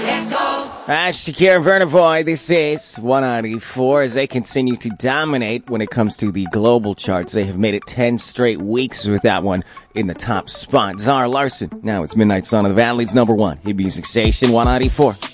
Shakira and Verna Boy, this is 194 as they continue to dominate when it comes to the global charts. They have made it 10 straight weeks with that one in the top spot. Zara Larsson, now it's Midnight Sun of the Valley's number one hit music station, 194.